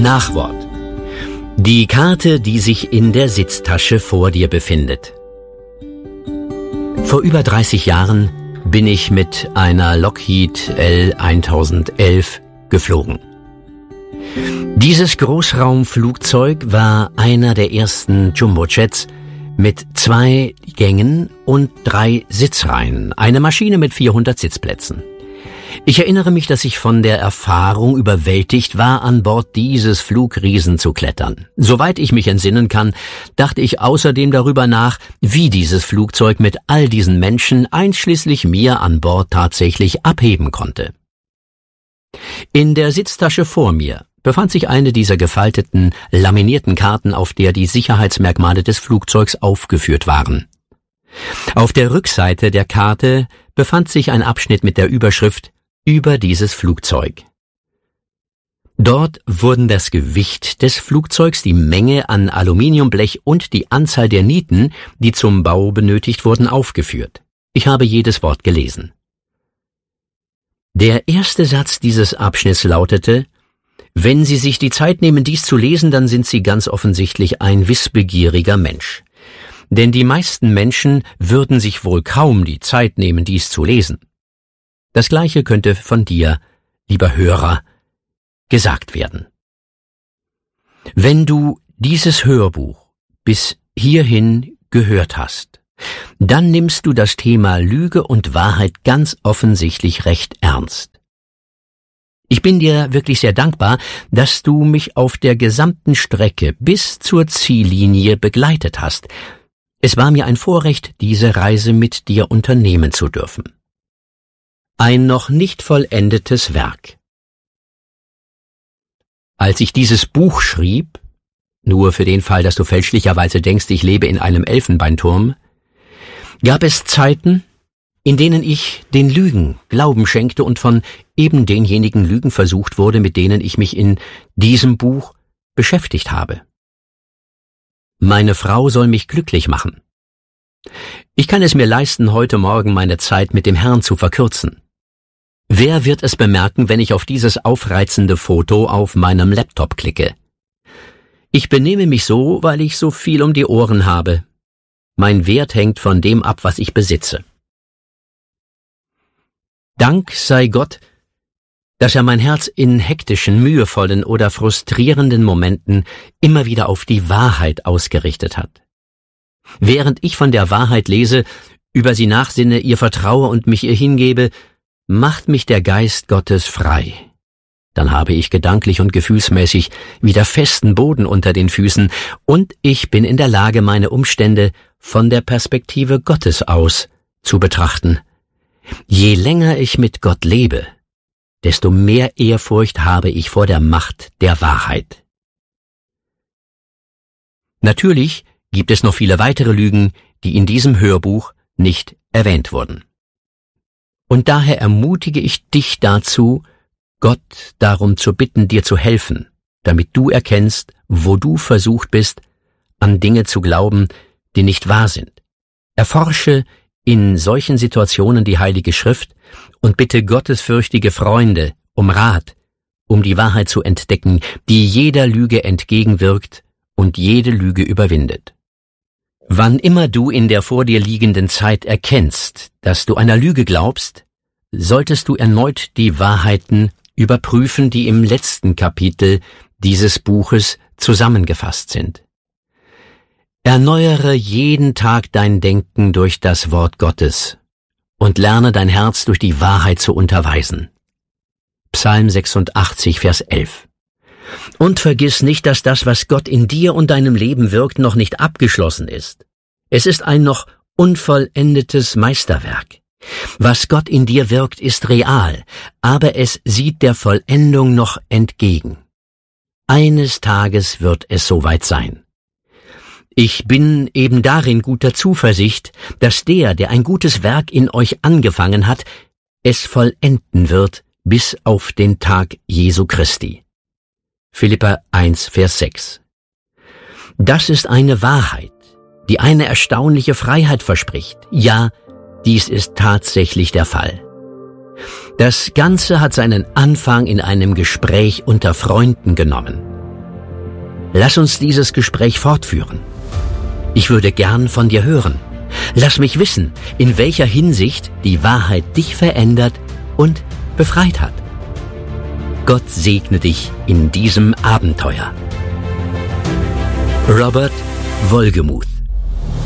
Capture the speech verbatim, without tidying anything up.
Nachwort. Die Karte, die sich in der Sitztasche vor dir befindet. Vor über dreißig Jahren bin ich mit einer Lockheed L elf geflogen. Dieses Großraumflugzeug war einer der ersten Jumbojets mit zwei Gängen und drei Sitzreihen, eine Maschine mit vierhundert Sitzplätzen. Ich erinnere mich, dass ich von der Erfahrung überwältigt war, an Bord dieses Flugriesen zu klettern. Soweit ich mich entsinnen kann, dachte ich außerdem darüber nach, wie dieses Flugzeug mit all diesen Menschen, einschließlich mir an Bord, tatsächlich abheben konnte. In der Sitztasche vor mir befand sich eine dieser gefalteten, laminierten Karten, auf der die Sicherheitsmerkmale des Flugzeugs aufgeführt waren. Auf der Rückseite der Karte befand sich ein Abschnitt mit der Überschrift über dieses Flugzeug. Dort wurden das Gewicht des Flugzeugs, die Menge an Aluminiumblech und die Anzahl der Nieten, die zum Bau benötigt wurden, aufgeführt. Ich habe jedes Wort gelesen. Der erste Satz dieses Abschnitts lautete: Wenn Sie sich die Zeit nehmen, dies zu lesen, dann sind Sie ganz offensichtlich ein wissbegieriger Mensch. Denn die meisten Menschen würden sich wohl kaum die Zeit nehmen, dies zu lesen. Das Gleiche könnte von dir, lieber Hörer, gesagt werden. Wenn du dieses Hörbuch bis hierhin gehört hast, dann nimmst du das Thema Lüge und Wahrheit ganz offensichtlich recht ernst. Ich bin dir wirklich sehr dankbar, dass du mich auf der gesamten Strecke bis zur Ziellinie begleitet hast. Es war mir ein Vorrecht, diese Reise mit dir unternehmen zu dürfen. Ein noch nicht vollendetes Werk. Als ich dieses Buch schrieb, nur für den Fall, dass du fälschlicherweise denkst, ich lebe in einem Elfenbeinturm, gab es Zeiten, in denen ich den Lügen Glauben schenkte und von eben denjenigen Lügen versucht wurde, mit denen ich mich in diesem Buch beschäftigt habe. Meine Frau soll mich glücklich machen. Ich kann es mir leisten, heute Morgen meine Zeit mit dem Herrn zu verkürzen. Wer wird es bemerken, wenn ich auf dieses aufreizende Foto auf meinem Laptop klicke? Ich benehme mich so, weil ich so viel um die Ohren habe. Mein Wert hängt von dem ab, was ich besitze. Dank sei Gott, dass er mein Herz in hektischen, mühevollen oder frustrierenden Momenten immer wieder auf die Wahrheit ausgerichtet hat. Während ich von der Wahrheit lese, über sie nachsinne, ihr vertraue und mich ihr hingebe, macht mich der Geist Gottes frei. Dann habe ich gedanklich und gefühlsmäßig wieder festen Boden unter den Füßen und ich bin in der Lage, meine Umstände von der Perspektive Gottes aus zu betrachten. Je länger ich mit Gott lebe, desto mehr Ehrfurcht habe ich vor der Macht der Wahrheit. Natürlich gibt es noch viele weitere Lügen, die in diesem Hörbuch nicht erwähnt wurden. Und daher ermutige ich dich dazu, Gott darum zu bitten, dir zu helfen, damit du erkennst, wo du versucht bist, an Dinge zu glauben, die nicht wahr sind. Erforsche in solchen Situationen die Heilige Schrift und bitte gottesfürchtige Freunde um Rat, um die Wahrheit zu entdecken, die jeder Lüge entgegenwirkt und jede Lüge überwindet. Wann immer du in der vor dir liegenden Zeit erkennst, dass du einer Lüge glaubst, solltest du erneut die Wahrheiten überprüfen, die im letzten Kapitel dieses Buches zusammengefasst sind. Erneuere jeden Tag dein Denken durch das Wort Gottes und lerne dein Herz durch die Wahrheit zu unterweisen. Psalm sechsundachtzig, Vers elf. Und vergiss nicht, dass das, was Gott in dir und deinem Leben wirkt, noch nicht abgeschlossen ist. Es ist ein noch unvollendetes Meisterwerk. Was Gott in dir wirkt, ist real, aber es sieht der Vollendung noch entgegen. Eines Tages wird es soweit sein. Ich bin eben darin guter Zuversicht, dass der, der ein gutes Werk in euch angefangen hat, es vollenden wird bis auf den Tag Jesu Christi. Philipper eins, Vers sechs. Das ist eine Wahrheit, die eine erstaunliche Freiheit verspricht. Ja, dies ist tatsächlich der Fall. Das Ganze hat seinen Anfang in einem Gespräch unter Freunden genommen. Lass uns dieses Gespräch fortführen. Ich würde gern von dir hören. Lass mich wissen, in welcher Hinsicht die Wahrheit dich verändert und befreit hat. Gott segne dich in diesem Abenteuer. Robert Wohlgemuth.